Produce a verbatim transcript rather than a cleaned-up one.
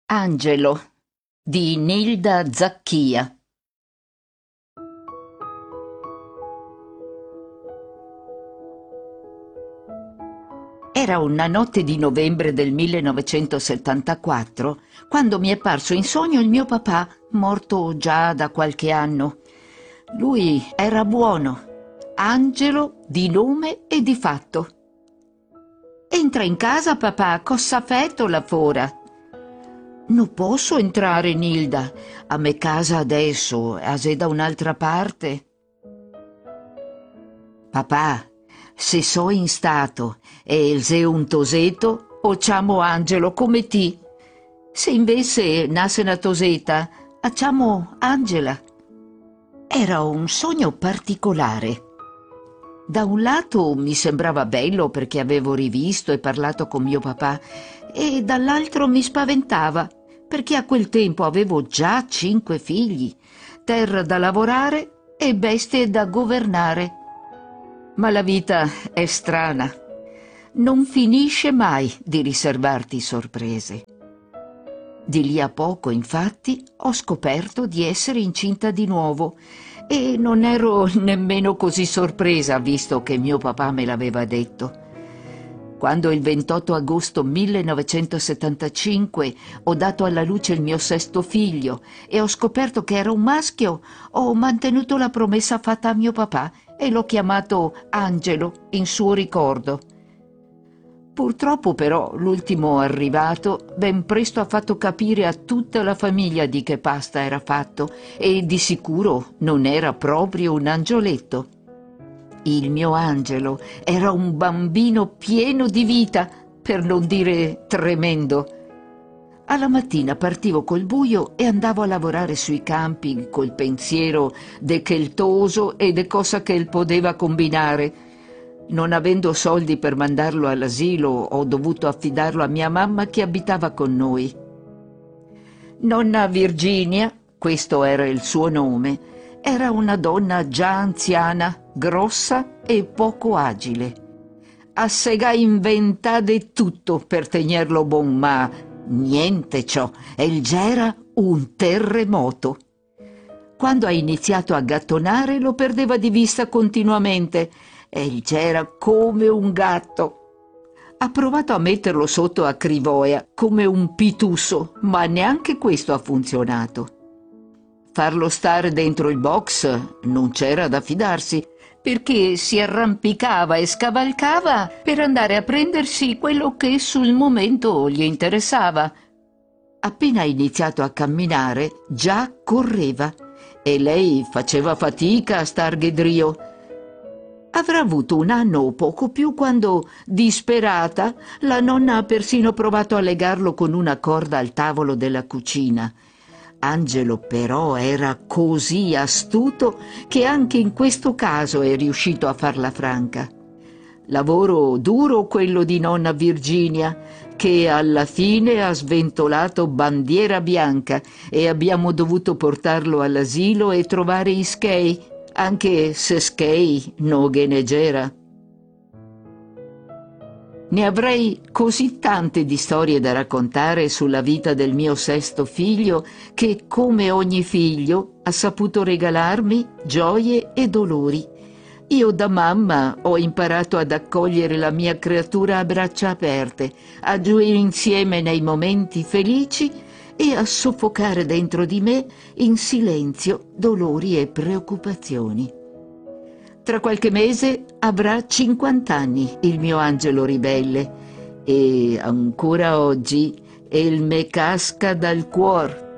Angelo di Nilda Zacchia. Era una notte di novembre del millenovecentosettantaquattro quando mi è parso in sogno il mio papà, morto già da qualche anno. Lui era buono, Angelo di nome e di fatto. «Entra in casa, papà, cosa fetto la fora?» «Non posso entrare, Nilda. A me casa adesso, a se da un'altra parte.» «Papà, se so in stato e il se un toseto, o ciamo Angelo come ti. Se invece nasse una toseta, acciamo Angela.» Era un sogno particolare. Da un lato mi sembrava bello perché avevo rivisto e parlato con mio papà, e dall'altro mi spaventava perché a quel tempo avevo già cinque figli, terra da lavorare e bestie da governare. Ma la vita è strana. Non finisce mai di riservarti sorprese. Di lì a poco, infatti, ho scoperto di essere incinta di nuovo e non ero nemmeno così sorpresa, visto che mio papà me l'aveva detto. Quando il ventotto agosto millenovecentosettantacinque ho dato alla luce il mio sesto figlio e ho scoperto che era un maschio, ho mantenuto la promessa fatta a mio papà e l'ho chiamato Angelo in suo ricordo. Purtroppo però l'ultimo arrivato ben presto ha fatto capire a tutta la famiglia di che pasta era fatto e di sicuro non era proprio un angioletto. Il mio Angelo era un bambino pieno di vita, per non dire tremendo. Alla mattina partivo col buio e andavo a lavorare sui campi col pensiero de che il toso e de cosa che il poteva combinare. Non avendo soldi per mandarlo all'asilo, ho dovuto affidarlo a mia mamma che abitava con noi. Nonna Virginia, questo era il suo nome, era una donna già anziana, grossa e poco agile. Assega inventade tutto per tenerlo buon, ma niente ciò, el c'era un terremoto. Quando ha iniziato a gattonare lo perdeva di vista continuamente, e c'era come un gatto. Ha provato a metterlo sotto a Crivoia come un pitusso, ma neanche questo ha funzionato. Farlo stare dentro il box non c'era da fidarsi, perché si arrampicava e scavalcava per andare a prendersi quello che sul momento gli interessava. Appena ha iniziato a camminare, già correva, e lei faceva fatica a star ghedrio. Avrà avuto un anno o poco più quando, disperata, la nonna ha persino provato a legarlo con una corda al tavolo della cucina. Angelo però era così astuto che anche in questo caso è riuscito a farla franca. Lavoro duro quello di nonna Virginia, che alla fine ha sventolato bandiera bianca e abbiamo dovuto portarlo all'asilo e trovare i schei, anche se schei no genegera. Ne avrei così tante di storie da raccontare sulla vita del mio sesto figlio che, come ogni figlio, ha saputo regalarmi gioie e dolori. Io da mamma ho imparato ad accogliere la mia creatura a braccia aperte, a gioire insieme nei momenti felici e a soffocare dentro di me in silenzio dolori e preoccupazioni. Tra qualche mese avrà cinquanta anni il mio Angelo ribelle e ancora oggi el me casca dal cuor